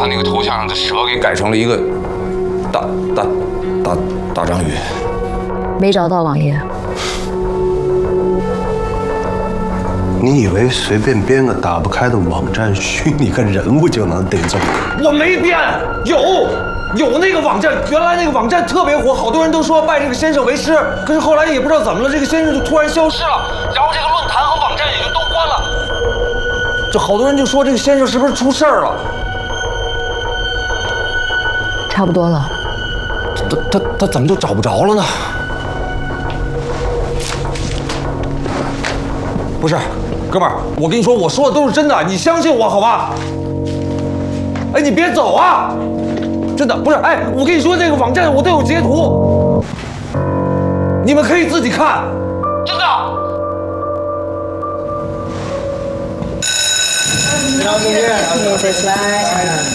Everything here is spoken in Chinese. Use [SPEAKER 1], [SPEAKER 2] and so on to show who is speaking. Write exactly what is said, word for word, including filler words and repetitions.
[SPEAKER 1] 那个头像上的蛇给改成了一个大大大大章鱼。
[SPEAKER 2] 没找到王爷。
[SPEAKER 3] 你以为随便编个打不开的网站虚拟个人物就能顶中？
[SPEAKER 4] 我没编，有有那个网站，原来那个网站特别火，好多人都说拜这个先生为师，可是后来也不知道怎么了，这个先生就突然消失了，然后这个论坛和网站也就都关了。这好多人就说这个先生是不是出事儿了？
[SPEAKER 2] 差不多了。
[SPEAKER 4] 他他他怎么就找不着了呢？不是，哥们儿，我跟你说，我说的都是真的，你相信我好吧？哎，你别走啊！真的不是，哎，我跟你说，这个网站我都有截图，你们可以自己看，真的。
[SPEAKER 5] 然后中间，然后 first line。